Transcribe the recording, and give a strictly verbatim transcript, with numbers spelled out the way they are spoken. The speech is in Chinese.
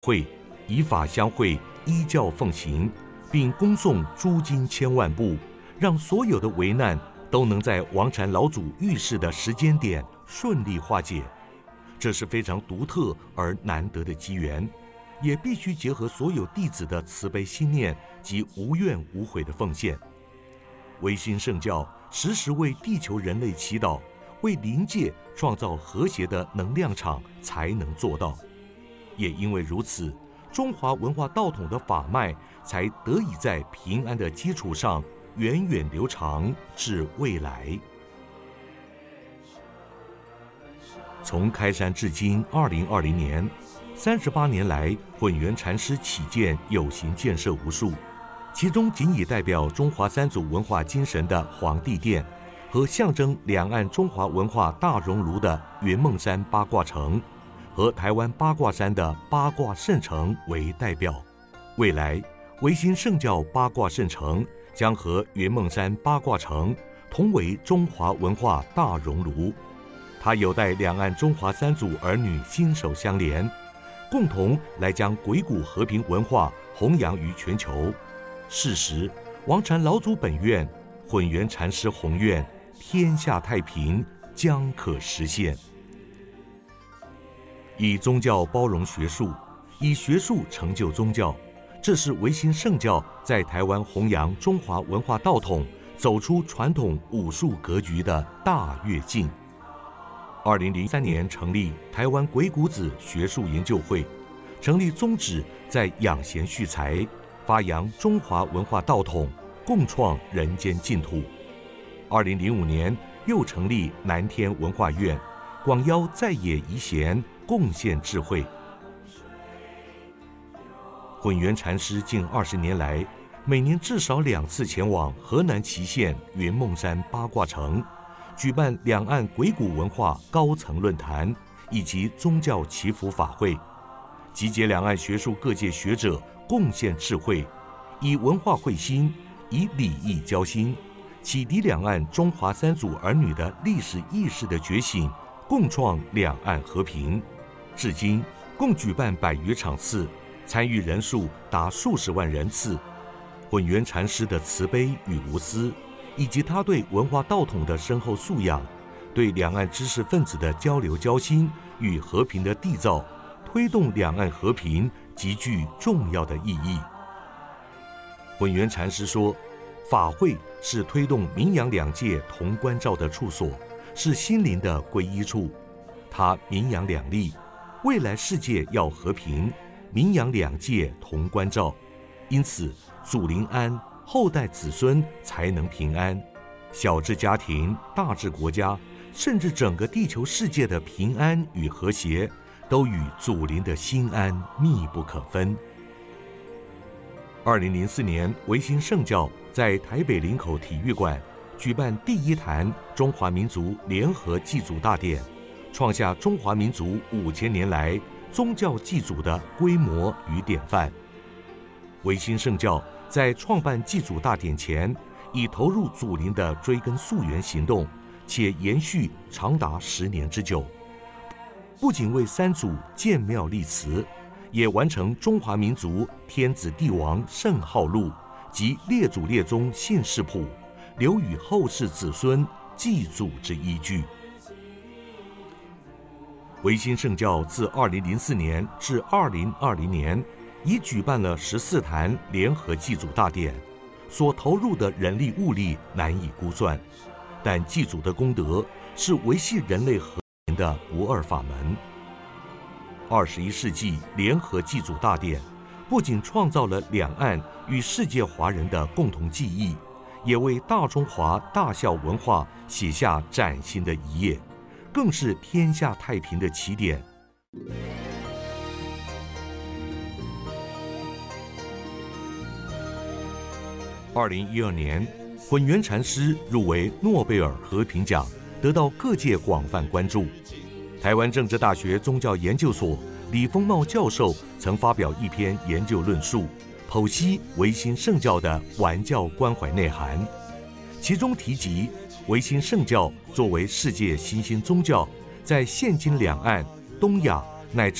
会，以法相会，依教奉行，并恭送诸经千万部，让所有的危难都能在王禅老祖遇世的时间点顺利化解。这是非常独特而难得的机缘，也必须结合所有弟子的慈悲心念及无怨无悔的奉献。维新圣教时时为地球人类祈祷，为灵界创造和谐的能量场，才能做到。也因为如此，中华文化道统的法脉才得以在平安的基础上源远流长至未来。从开山至今二零二零年，三十八年来，混元禅师起建有形建设无数，其中仅以代表中华三祖文化精神的皇帝殿和象征两岸中华文化大熔炉的圆梦山八卦城和台湾八卦山的八卦圣城为代表。未来维新圣教八卦圣城将和圆梦山八卦城同为中华文化大熔炉，它有待两岸中华三祖儿女心手相连，共同来将鬼谷和平文化弘扬于全球。是时，王禅老祖本愿、混元禅师宏愿，天下太平将可实现。以宗教包容学术，以学术成就宗教，这是维新圣教在台湾弘扬中华文化道统，走出传统武术格局的大跃进。二零零三年成立台湾鬼谷子学术研究会，成立宗旨在养贤蓄才，发扬中华文化道统，共创人间净土。二零零五年又成立南天文化院，广邀在野遗贤，贡献智慧。混元禅师近二十年来，每年至少两次前往河南祁县圆梦山八卦城，举办两岸鬼谷文化高层论坛以及宗教祈福法会，集结两岸学术各界学者，贡献智慧，以文化会心，以礼义交心，启迪两岸中华三祖儿女的历史意识的觉醒，共创两岸和平。至今共举办百余场次，参与人数达数十万人次。混元禅师的慈悲与无私，以及他对文化道统的深厚素养，对两岸知识分子的交流交心与和平的缔造，推动两岸和平极具重要的意义。混元禅师说，法会是推动民扬两界同关照的处所，是心灵的归依处。他民扬两利，未来世界要和平，民扬两界同关照，因此祖灵安，后代子孙才能平安。小至家庭，大至国家，甚至整个地球世界的平安与和谐，都与祖灵的心安密不可分。二零零四年，维新圣教在台北林口体育馆举办第一坛中华民族联合祭祖大典，创下中华民族五千年来宗教祭祖的规模与典范。维新圣教在创办祭祖大典前，已投入祖灵的追根溯源行动，且延续长达十年之久。不仅为三祖建庙立祠，也完成中华民族天子帝王圣号录及列祖列宗姓氏谱，留予后世子孙祭祖之依据。维新圣教自二零零四年至二零二零年，已举办了十四坛联合祭祖大典，所投入的人力物力难以估算，但祭祖的功德是维系人类和平的不二法门。二十一世纪联合祭祖大典不仅创造了两岸与世界华人的共同记忆，也为大中华大孝文化写下崭新的一页，更是天下太平的起点。二零一二年，混元禅师入围诺贝尔和平奖，得到各界广泛关注。台湾政治大学宗教研究所李丰茂教授曾发表一篇研究论述，剖析维新圣教的玩教关怀内涵，其中提及维新圣教作为世界新兴宗教，在现今两岸、东亚乃至